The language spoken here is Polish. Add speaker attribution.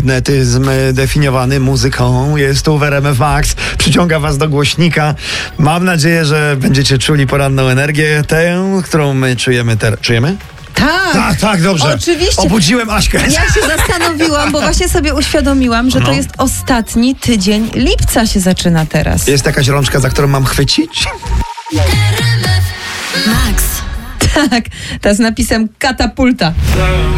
Speaker 1: magnetyzm definiowany muzyką jest tu w RMF Max. Przyciąga was do głośnika. Mam nadzieję, że będziecie czuli poranną energię, tę, którą my czujemy teraz. Czujemy? Tak, dobrze.
Speaker 2: Oczywiście.
Speaker 1: Obudziłem Aśkę.
Speaker 2: Ja się zastanowiłam, bo właśnie sobie uświadomiłam, że to jest ostatni tydzień lipca się zaczyna teraz.
Speaker 1: Jest jakaś rączka, za którą mam chwycić?
Speaker 3: Max.
Speaker 2: Tak, ta z napisem katapulta.